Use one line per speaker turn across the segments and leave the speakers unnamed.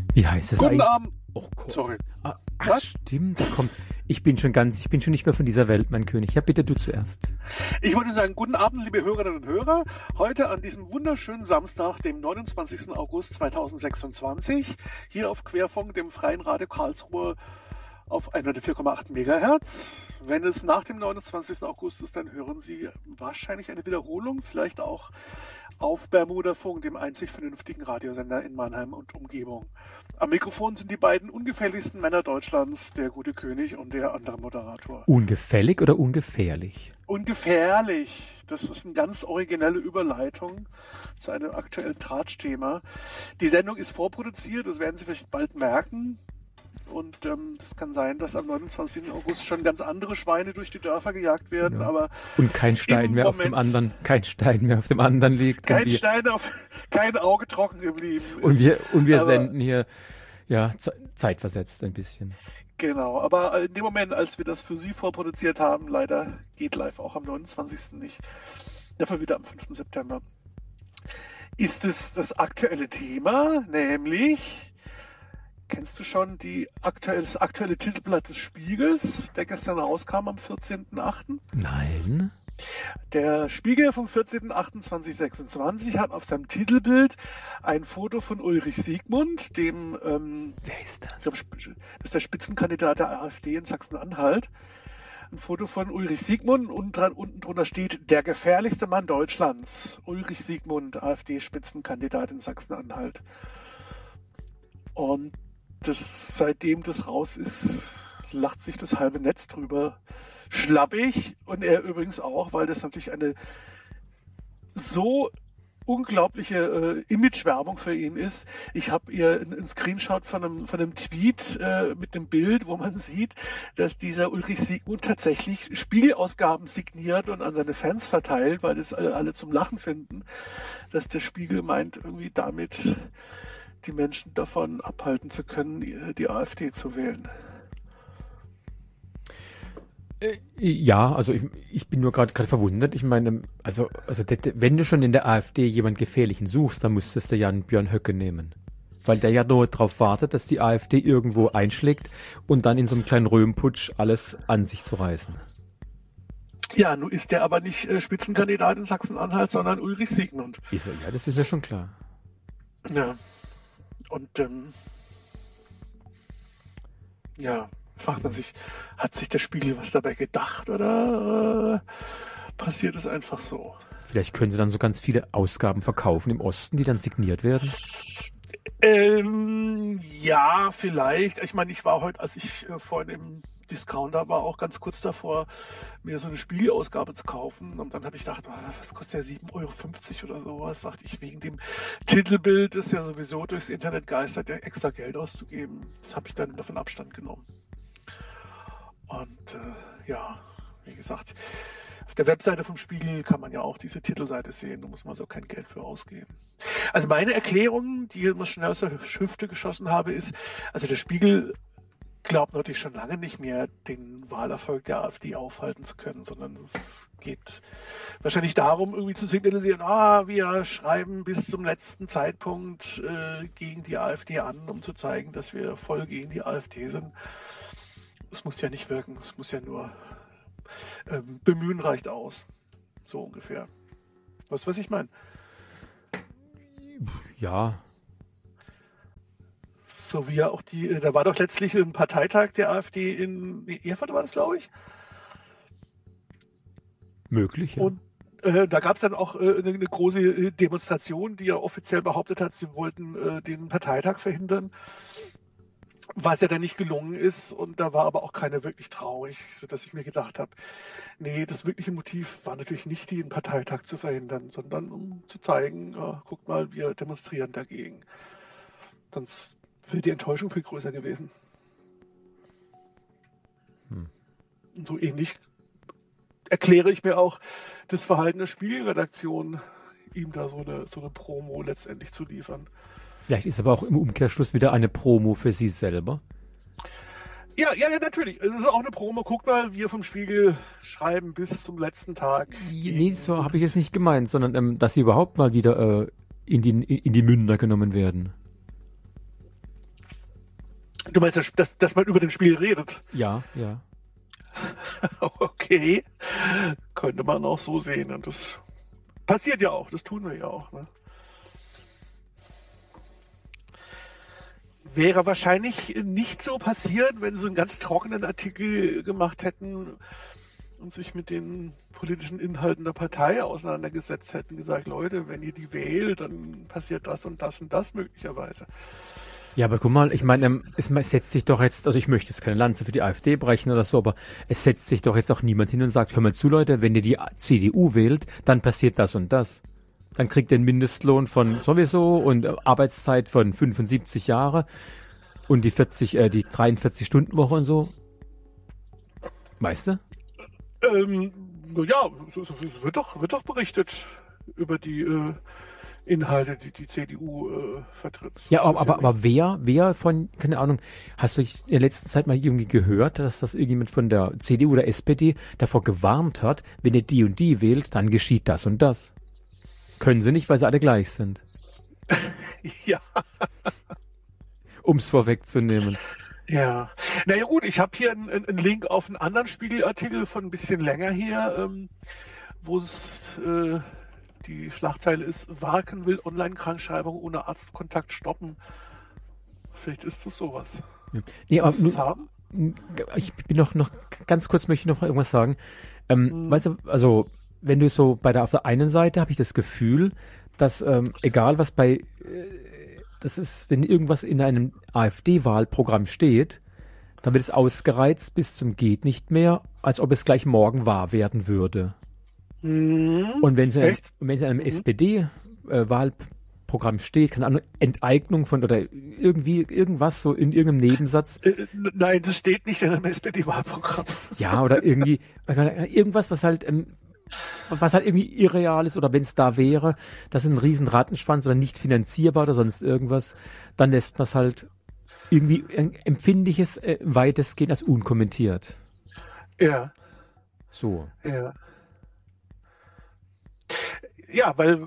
Wie heißt es
Guten
eigentlich?
Abend.
Oh Gott.
Sorry.
Ach,
Was?
stimmt, da kommt. Ich bin schon nicht mehr von dieser Welt, mein König. Ja, bitte du zuerst.
Ich wollte sagen, guten Abend, liebe Hörerinnen und Hörer. Heute an diesem wunderschönen Samstag, dem 29. August 2026, hier auf Querfunk, dem Freien Radio Karlsruhe auf 104,8 Megahertz. Wenn es nach dem 29. August ist, dann hören Sie wahrscheinlich eine Wiederholung, vielleicht auch auf Bermudafunk, dem einzig vernünftigen Radiosender in Mannheim und Umgebung. Am Mikrofon sind die beiden ungefährlichsten Männer Deutschlands, der gute König und der andere Moderator.
Ungefällig oder ungefährlich?
Ungefährlich. Das ist eine ganz originelle Überleitung zu einem aktuellen Tratschthema. Die Sendung ist vorproduziert, das werden Sie vielleicht bald merken. Und das kann sein, dass am 29. August schon ganz andere Schweine durch die Dörfer gejagt werden,
Ja.
Aber
Und kein Stein mehr auf dem anderen liegt.
Kein Auge trocken geblieben ist.
Und wir
Aber
senden hier ja zeitversetzt ein bisschen.
genau, aber in dem Moment, als wir das für Sie vorproduziert haben, leider geht live auch am 29. nicht. Dafür wieder am 5. September. Ist es das aktuelle Thema, nämlich... Kennst du schon das aktuelle Titelblatt des Spiegels, der gestern rauskam am 14.08.?
Nein.
Der Spiegel vom 14.08.2026 hat auf seinem Titelbild ein Foto von Ulrich Siegmund, dem
Wer ist das?
das ist der Spitzenkandidat der AfD in Sachsen-Anhalt. Ein Foto von Ulrich Siegmund und unten drunter steht, der gefährlichste Mann Deutschlands. Ulrich Siegmund, AfD-Spitzenkandidat in Sachsen-Anhalt. Und seitdem das raus ist, lacht sich das halbe Netz drüber schlappig. Und er übrigens auch, weil das natürlich eine so unglaubliche Imagewerbung für ihn ist. Ich habe ihr einen Screenshot von einem Tweet mit einem Bild, wo man sieht, dass dieser Ulrich Siegmund tatsächlich Spiegelausgaben signiert und an seine Fans verteilt, weil das alle zum Lachen finden, dass der Spiegel meint, irgendwie damit die Menschen davon abhalten zu können, die AfD zu wählen.
Ja, also ich bin nur gerade verwundert. Ich meine, wenn du schon in der AfD jemand Gefährlichen suchst, dann müsstest du ja einen Björn Höcke nehmen. Weil der ja nur darauf wartet, dass die AfD irgendwo einschlägt und dann in so einem kleinen Röhmputsch alles an sich zu reißen.
Ja, nun ist der aber nicht Spitzenkandidat in Sachsen-Anhalt, sondern Ulrich Siegmund.
Ist er, ja, das ist mir schon klar.
Ja. Und fragt man sich, hat sich der Spiegel was dabei gedacht oder passiert es einfach so?
Vielleicht können sie dann so ganz viele Ausgaben verkaufen im Osten, die dann signiert werden?
Ja, vielleicht. Ich meine, ich war heute, als ich vorhin im Discounter war, auch ganz kurz davor, mir so eine Spiegelausgabe zu kaufen. Und dann habe ich gedacht, was kostet der 7,50 € oder sowas? Dachte ich, wegen dem Titelbild, das ja sowieso durchs Internet geistert, ja extra Geld auszugeben. Das habe ich dann davon Abstand genommen. Und wie gesagt, auf der Webseite vom Spiegel kann man ja auch diese Titelseite sehen. Da muss man so kein Geld für ausgeben. Also meine Erklärung, die ich immer schnell aus der Hüfte geschossen habe, ist, also der Spiegel glaubt natürlich schon lange nicht mehr, den Wahlerfolg der AfD aufhalten zu können, sondern es geht wahrscheinlich darum, irgendwie zu signalisieren, wir schreiben bis zum letzten Zeitpunkt gegen die AfD an, um zu zeigen, dass wir voll gegen die AfD sind. Es muss ja nicht wirken, es muss ja nur bemühen reicht aus. So ungefähr. Weißt du, was ich meine?
Ja.
So wie ja auch da war doch letztlich ein Parteitag der AfD in Erfurt, war das, glaube ich.
Möglich, ja.
Und da gab es dann auch eine große Demonstration, die ja offiziell behauptet hat, sie wollten den Parteitag verhindern. Was ja dann nicht gelungen ist, und da war aber auch keiner wirklich traurig, sodass ich mir gedacht habe, nee, das wirkliche Motiv war natürlich nicht, den Parteitag zu verhindern, sondern um zu zeigen, guckt mal, wir demonstrieren dagegen. Sonst wäre die Enttäuschung viel größer gewesen. Und so ähnlich erkläre ich mir auch das Verhalten der Spiegelredaktion, ihm da so eine Promo letztendlich zu liefern.
Vielleicht ist aber auch im Umkehrschluss wieder eine Promo für sie selber.
Ja, natürlich. Das ist auch eine Promo. Guck mal, wir vom Spiegel schreiben bis zum letzten Tag.
Nee, so habe ich es nicht gemeint, sondern dass sie überhaupt mal wieder in die Münder genommen werden.
Du meinst, dass man über den Spiel redet?
Ja, ja.
Okay. Könnte man auch so sehen. Und das passiert ja auch. Das tun wir ja auch. Ne? Wäre wahrscheinlich nicht so passiert, wenn sie einen ganz trockenen Artikel gemacht hätten und sich mit den politischen Inhalten der Partei auseinandergesetzt hätten, gesagt, Leute, wenn ihr die wählt, dann passiert das und das und das möglicherweise.
Ja, aber guck mal, ich meine, es setzt sich doch jetzt, also ich möchte jetzt keine Lanze für die AfD brechen oder so, aber es setzt sich doch jetzt auch niemand hin und sagt, hör mal zu, Leute, wenn ihr die CDU wählt, dann passiert das und das. Dann kriegt ihr einen Mindestlohn von sowieso und Arbeitszeit von 75 Jahre und die 43-Stunden-Woche und so. Weißt du?
Ja, wird doch berichtet über die Inhalte, die die CDU vertritt.
Ja, aber wer von, keine Ahnung, hast du in der letzten Zeit mal irgendwie gehört, dass das irgendjemand von der CDU oder SPD davor gewarnt hat, wenn ihr die und die wählt, dann geschieht das und das? Können sie nicht, weil sie alle gleich sind.
Ja.
Um es vorwegzunehmen.
Ja. Naja gut, ich habe hier einen Link auf einen anderen Spiegelartikel von ein bisschen länger her, wo es die Schlagzeile ist, Warken will Online-Krankschreibung ohne Arztkontakt stoppen. Vielleicht ist das sowas.
Ja. Nee, aber ich bin noch ganz kurz, möchte ich noch irgendwas sagen. Weißt du, also wenn du so auf der einen Seite habe ich das Gefühl, dass egal was das ist, wenn irgendwas in einem AfD-Wahlprogramm steht, dann wird es ausgereizt bis zum geht nicht mehr, als ob es gleich morgen wahr werden würde. Und wenn es in einem SPD-Wahlprogramm steht, keine Ahnung, Enteignung von oder irgendwas so in irgendeinem Nebensatz.
Nein, das steht nicht in einem SPD-Wahlprogramm.
Ja, oder irgendwie irgendwas, was halt irgendwie irreal ist, oder wenn es da wäre, das ist ein riesen Rattenschwanz oder nicht finanzierbar oder sonst irgendwas, dann lässt man es halt irgendwie empfindliches weitestgehend als unkommentiert.
Ja.
So.
Ja. Ja, weil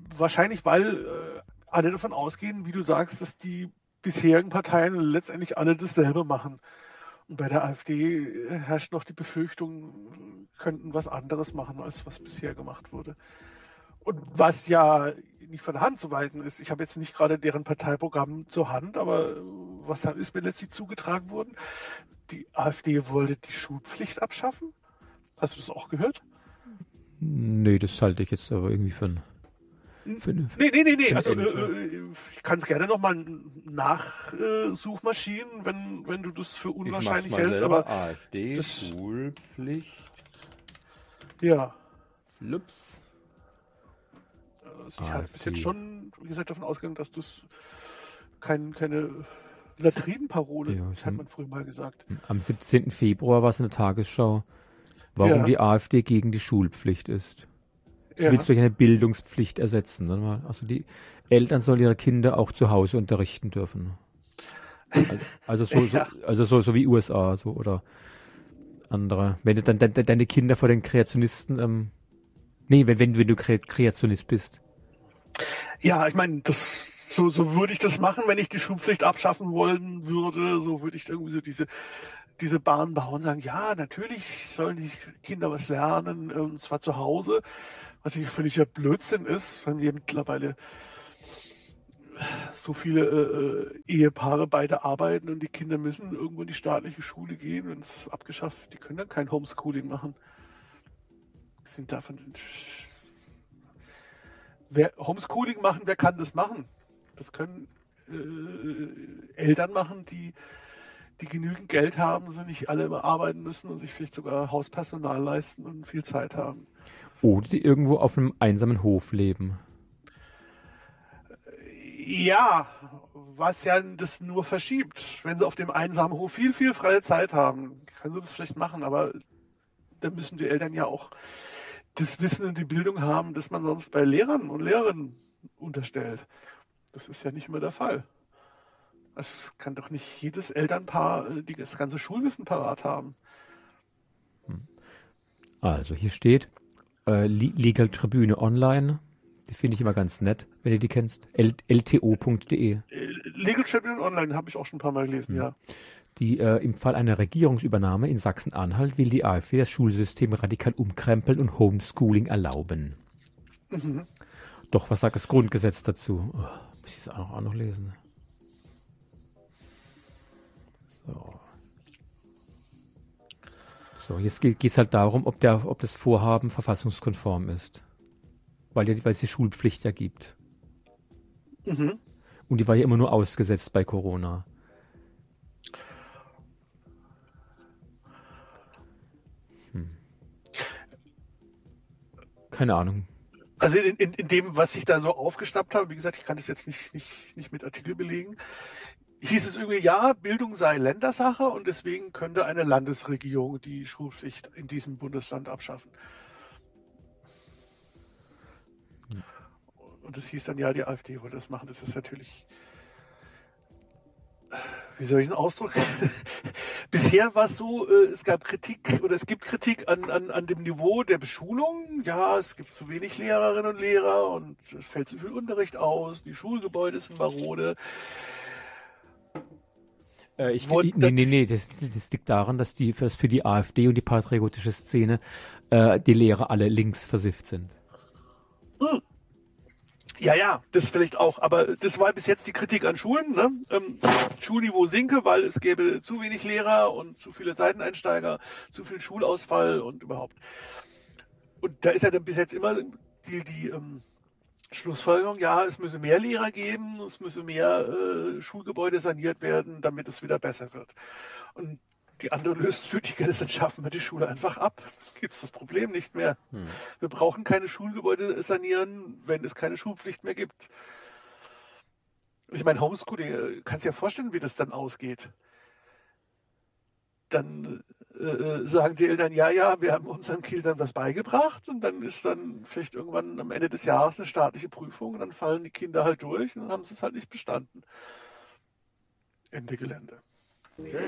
alle davon ausgehen, wie du sagst, dass die bisherigen Parteien letztendlich alle dasselbe machen. Und bei der AfD herrscht noch die Befürchtung, könnten was anderes machen, als was bisher gemacht wurde. Und was ja nicht von der Hand zu weisen ist, ich habe jetzt nicht gerade deren Parteiprogramm zur Hand, aber was ist mir letztlich zugetragen worden? Die AfD wollte die Schulpflicht abschaffen. Hast du das auch gehört?
Nee, das halte ich jetzt aber irgendwie für
Nee. Also ich kann es gerne nochmal nachsuchmaschinen, wenn du das für unwahrscheinlich hältst. Aber
AfD, Schulpflicht.
Ja.
Flips.
Also ich habe bis jetzt schon, wie gesagt, davon ausgegangen, dass das keine Latrinenparole, hat man früher mal gesagt.
Am 17. Februar war es in der Tagesschau, warum die AfD gegen die Schulpflicht ist. Das willst du durch eine Bildungspflicht ersetzen. Also die Eltern sollen ihre Kinder auch zu Hause unterrichten dürfen. Also so wie USA so oder andere. Wenn du dann deine Kinder vor den Kreationisten, wenn du Kreationist bist.
Ja, ich meine, so würde ich das machen, wenn ich die Schulpflicht abschaffen wollen würde. So würde ich irgendwie so diese Bahn bauen und sagen, ja, natürlich sollen die Kinder was lernen, und zwar zu Hause. Was eigentlich völliger Blödsinn ist, weil hier mittlerweile so viele Ehepaare beide arbeiten und die Kinder müssen irgendwo in die staatliche Schule gehen, wenn es abgeschafft, die können dann kein Homeschooling machen. Wer Homeschooling machen, wer kann das machen? Das können Eltern machen, die genügend Geld haben, sie nicht alle immer arbeiten müssen und sich vielleicht sogar Hauspersonal leisten und viel Zeit haben.
Oder die irgendwo auf einem einsamen Hof leben.
Ja, was ja das nur verschiebt. Wenn sie auf dem einsamen Hof viel, viel freie Zeit haben, können sie das vielleicht machen, aber dann müssen die Eltern ja auch das Wissen und die Bildung haben, das man sonst bei Lehrern und Lehrerinnen unterstellt. Das ist ja nicht immer der Fall. Also es kann doch nicht jedes Elternpaar das ganze Schulwissen parat haben.
Also hier steht Legal Tribüne Online. Die finde ich immer ganz nett, wenn du die kennst. lto.de.
Legal Champion Online habe ich auch schon ein paar Mal gelesen, ja.
Im Fall einer Regierungsübernahme in Sachsen-Anhalt will die AfD das Schulsystem radikal umkrempeln und Homeschooling erlauben.
Mhm.
Doch, was sagt das Grundgesetz dazu? Oh, muss ich das auch noch lesen? So, jetzt geht es halt darum, ob das Vorhaben verfassungskonform ist. Weil es die Schulpflicht ja gibt.
Mhm.
Und die war ja immer nur ausgesetzt bei Corona. Keine Ahnung.
Also in dem, was ich da so aufgeschnappt habe, wie gesagt, ich kann das jetzt nicht mit Artikel belegen, hieß es irgendwie, ja, Bildung sei Ländersache und deswegen könnte eine Landesregierung die Schulpflicht in diesem Bundesland abschaffen. Und das hieß dann, ja, die AfD wollte das machen. Das ist natürlich, wie soll ich den Ausdruck? Bisher war es so, es gab Kritik oder es gibt Kritik an dem Niveau der Beschulung. Ja, es gibt zu wenig Lehrerinnen und Lehrer und es fällt zu viel Unterricht aus, die Schulgebäude sind marode.
Nee, das liegt daran, dass für die AfD und die patriotische Szene die Lehrer alle links versifft sind.
Ja, das vielleicht auch, aber das war bis jetzt die Kritik an Schulen, ne? Schulniveau sinke, weil es gäbe zu wenig Lehrer und zu viele Seiteneinsteiger, zu viel Schulausfall und überhaupt. Und da ist ja dann bis jetzt immer die Schlussfolgerung, ja, es müsse mehr Lehrer geben, es müsse mehr Schulgebäude saniert werden, damit es wieder besser wird. Und die andere Lösungsmöglichkeit ist, dann schaffen wir die Schule einfach ab. Gibt es das Problem nicht mehr. Wir brauchen keine Schulgebäude sanieren, wenn es keine Schulpflicht mehr gibt. Ich meine, Homeschooling, kannst dir ja vorstellen, wie das dann ausgeht. Dann sagen die Eltern, ja, wir haben unseren Kindern was beigebracht und dann ist dann vielleicht irgendwann am Ende des Jahres eine staatliche Prüfung und dann fallen die Kinder halt durch und dann haben sie es halt nicht bestanden. Ende Gelände. Okay.